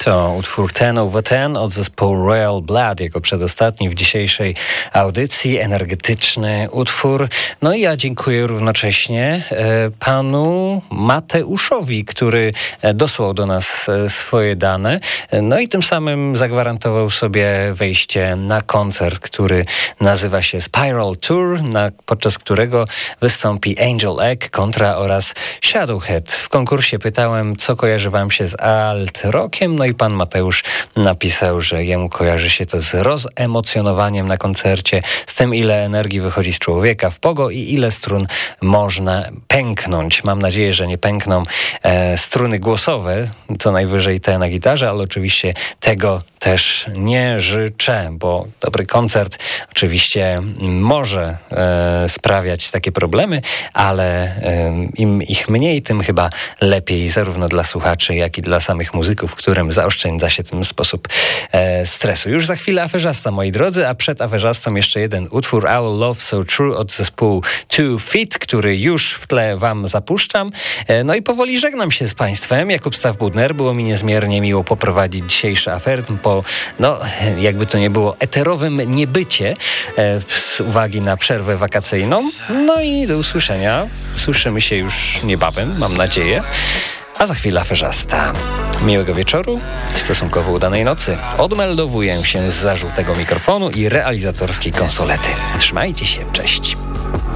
To utwór 10 over 10 od zespołu Royal Blood, jako przedostatni w dzisiejszej audycji, energetyczny utwór. No i ja dziękuję równocześnie panu Mateuszowi, który dosłał do nas swoje dane, no i tym samym zagwarantował sobie wejście na koncert, który nazywa się Spiral Tour, podczas którego wystąpi Angel Egg, Kontra oraz Shadowhead. W konkursie pytałem, co kojarzy wam się z alt rockiem, no i pan Mateusz napisał, że jemu kojarzy się to z rozemocjonowaniem na koncercie, z tym, ile energii wychodzi z człowieka w pogo i ile strun można pęknąć. Mam nadzieję, że nie pękną struny głosowe, co najwyżej te na gitarze, ale oczywiście tego też nie życzę, bo dobry koncert oczywiście może sprawiać takie problemy, ale im ich mniej, tym chyba lepiej, zarówno dla słuchaczy, jak i dla samych muzyków, którym zaoszczędza się ten sposób stresu. Już za chwilę aferzasta, moi drodzy, a przed aferzastą jeszcze jeden utwór, Our Love So True od zespołu 2 Feet, który już w tle wam zapuszczam. No i powoli żegnam się z państwem. Jakub Stawbudner, było mi niezmiernie miło poprowadzić dzisiejszy afer po, no jakby to nie było, eterowym niebycie z uwagi na przerwę wakacyjną. No i do usłyszenia. Słyszymy się już niebawem, mam nadzieję. A za chwilę aferzasta. Miłego wieczoru i stosunkowo udanej nocy. Odmeldowuję się zza żółtego mikrofonu i realizatorskiej konsolety. Trzymajcie się, cześć.